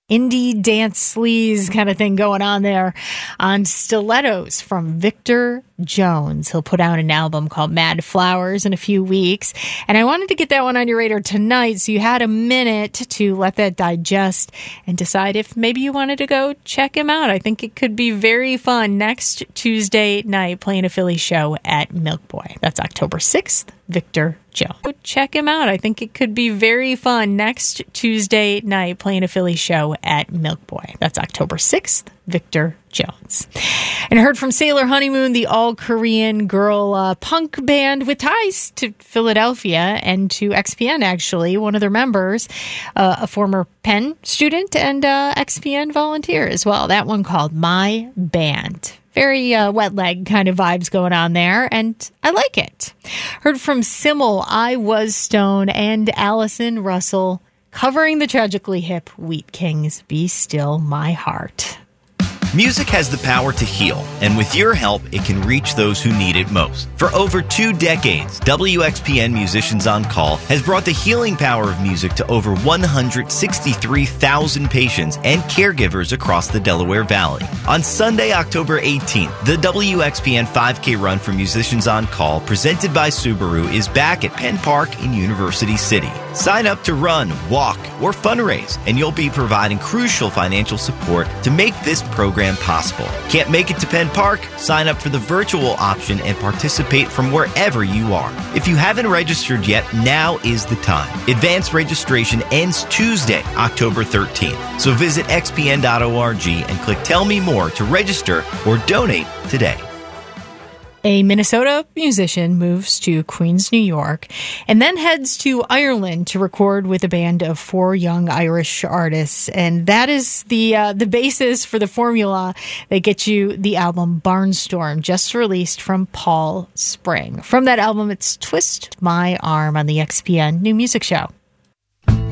indie dance sleaze kind of thing going on there on Stilettos from Victor Jones. He'll put out an album called Mad Flowers in a few weeks. And I wanted to get that one on your radar tonight so you had a minute to let that digest and decide if maybe you wanted to go check him out. I think it could be very fun next Tuesday night playing a Philly show at Milk Boy. That's October 6th, Victor Jones. Go check him out. I think it could be very fun next Tuesday night playing a Philly show at Milk Boy. That's October 6th, Victor Jones. And I heard from Sailor Honeymoon, the all-Korean girl punk band with ties to Philadelphia and to XPN, actually. One of their members, a former Penn student and XPN volunteer as well. That one called My Band. Very wet leg kind of vibes going on there, and I like it. Heard from Simmel, I Was Stone, and Allison Russell covering the tragically hip Wheat Kings, Be Still My Heart. Music has the power to heal, and with your help, it can reach those who need it most. For over 2 decades, WXPN Musicians on Call has brought the healing power of music to over 163,000 patients and caregivers across the Delaware Valley. On Sunday, October 18th, the WXPN 5K Run for Musicians on Call, presented by Subaru, is back at Penn Park in University City. Sign up to run, walk, or fundraise, and you'll be providing crucial financial support to make this program possible. Can't make it to Penn Park? Sign up for the virtual option and participate from wherever you are. If you haven't registered yet, now is the time. Advanced registration ends Tuesday, October 13th. So visit xpn.org and click Tell Me More to register or donate today. A Minnesota musician moves to Queens, New York, and then heads to Ireland to record with a band of 4 young Irish artists. And that is the basis for the formula that gets you the album Barnstorm, just released from Paul Spring. From that album, it's Twist My Arm on the XPN New Music Show.